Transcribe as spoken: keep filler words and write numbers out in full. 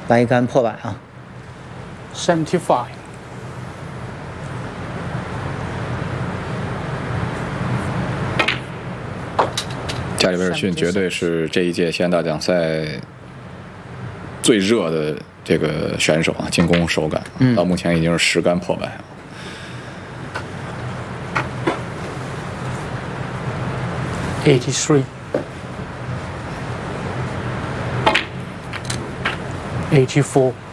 白杆破百啊 seventy-five。 加里威尔逊绝对是这一届县大奖赛最热的这个选手啊，进攻手感，嗯、到目前已经是十杆破百了。 eighty-three。eighty-four。